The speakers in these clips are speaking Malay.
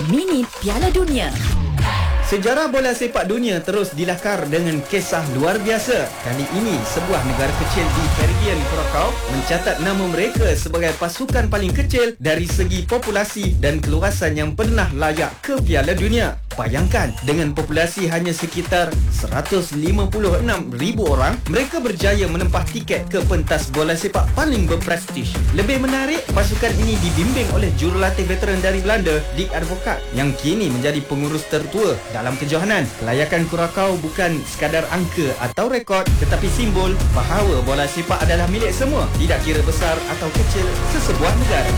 Minit Piala Dunia. Sejarah bola sepak dunia terus dilakar dengan kisah luar biasa. Kali ini, sebuah negara kecil di Caribbean Curacao mencatat nama mereka sebagai pasukan paling kecil dari segi populasi dan keluasan yang pernah layak ke Piala Dunia. Bayangkan, dengan populasi hanya sekitar 156,000 orang, mereka berjaya menempah tiket ke pentas bola sepak paling berprestij. Lebih menarik, pasukan ini dibimbing oleh jurulatih veteran dari Belanda, Dick Advocaat, yang kini menjadi pengurus tertua dalam kejohanan. Kelayakan Curacao bukan sekadar angka atau rekod, tetapi simbol bahawa bola sepak adalah milik semua, tidak kira besar atau kecil sesebuah negara.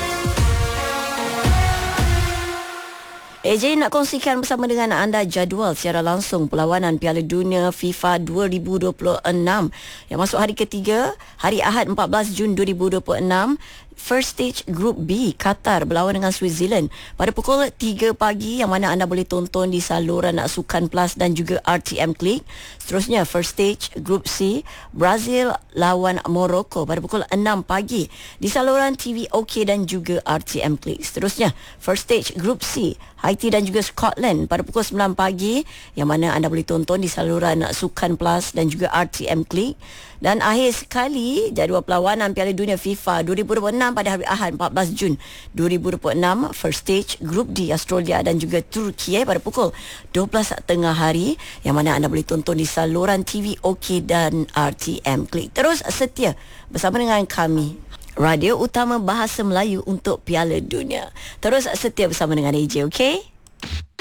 AJ nak kongsikan bersama dengan anda jadual secara langsung perlawanan Piala Dunia FIFA 2026 yang masuk hari ketiga, hari Ahad 14 Jun 2026. First stage Group B, Qatar berlawan dengan Switzerland pada pukul 3 pagi, yang mana anda boleh tonton di saluran Sukan Plus dan juga RTM Click. Seterusnya first stage Group C, Brazil lawan Morocco pada pukul 6 pagi di saluran TV OK dan juga RTM Click. Seterusnya first stage Group C, Haiti dan juga Scotland pada pukul 9 pagi, yang mana anda boleh tonton di saluran Sukan Plus dan juga RTM Click. Dan akhir sekali, jadual perlawanan Piala Dunia FIFA 2026 pada hari Ahad 14 Jun 2026, first stage Group D, Australia dan juga Turki pada pukul 12.30 hari, yang mana anda boleh tonton di saluran TV OK dan RTM Click. Terus setia bersama dengan kami, Radio Utama Bahasa Melayu untuk Piala Dunia. Terus setia bersama dengan AJ, okey?